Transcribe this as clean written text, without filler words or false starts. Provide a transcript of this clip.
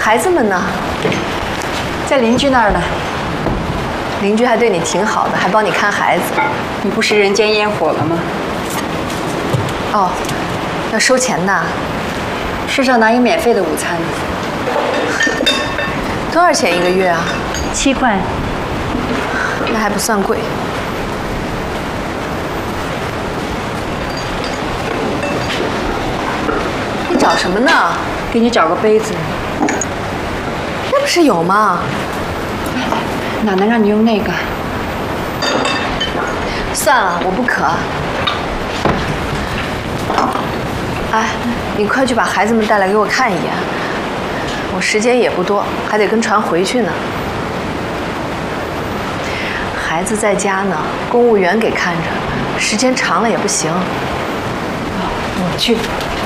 孩子们呢？ 在邻居那儿呢。 邻居还对你挺好的，还帮你看孩子。 你不是人间烟火了吗？ 哦，要收钱的。 世上哪有免费的午餐？ 多少钱一个月啊 ？7块。 那还不算贵。你找什么呢？ 给你找个杯子。 那不是有吗？ 哪能让你用那个？ 算了，我不渴。哎，你快去把孩子们带来给我看一眼。我时间也不多，还得跟船回去呢。孩子在家呢，公务员给看着，时间长了也不行。 我去。